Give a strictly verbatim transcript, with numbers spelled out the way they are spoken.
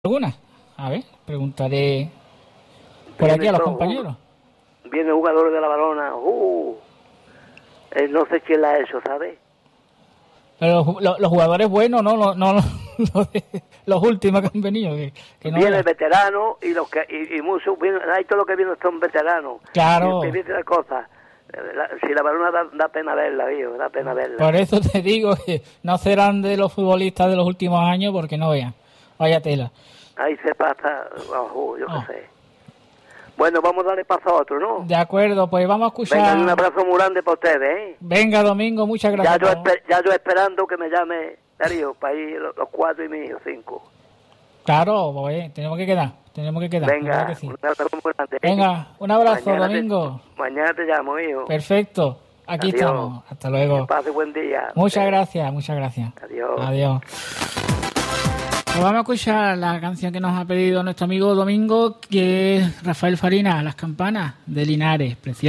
alguna. A ver, preguntaré por Viene aquí a los todo, compañeros. Viene jugador de la Balona, uh, eh, no sé quién la ha hecho, ¿sabes? Pero los, los- los jugadores buenos, no, no, no, los, de- los últimos que han venido. Que, que no Viene veas. veterano y los que y, y muchos, viene, hay todo lo que viene son veteranos. Claro. Y te dice la cosa, eh, la- si la Balona da, da pena verla, viejo, da pena verla. Por eso te digo que no serán de los futbolistas de los últimos años porque no vean. Vaya tela. Ahí se pasa, ojo, yo Oh. qué sé. Bueno, vamos a darle paso a otro, ¿no? De acuerdo, pues vamos a escuchar. Venga, un abrazo muy grande para ustedes, ¿eh? Venga, Domingo, muchas Ya gracias. yo, por- esper- ya yo esperando que me llame Darío para ir los, los cuatro y medio, cinco. Claro, pues tenemos que quedar, tenemos que quedar. claro Venga, que sí. un abrazo muy grande. Venga, un abrazo, Mañana te- Domingo. mañana te llamo, hijo. Perfecto, aquí Adiós. estamos. Hasta luego. Que pase buen día. Muchas gracias, muchas gracias. Adiós. Adiós. Pues vamos a escuchar la canción que nos ha pedido nuestro amigo Domingo, que es Rafael Farina, Las campanas de Linares. Preciosa.